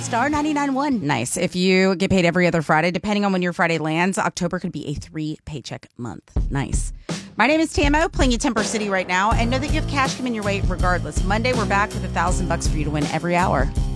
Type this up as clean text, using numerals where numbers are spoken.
star 99.1. Nice. If you get paid every other Friday, depending on when your Friday lands, October could be a 3-paycheck month. Nice. My name is Tamo, playing you Temper City right now, and know that you have cash coming your way regardless. Monday, we're back with $1,000 for you to win every hour.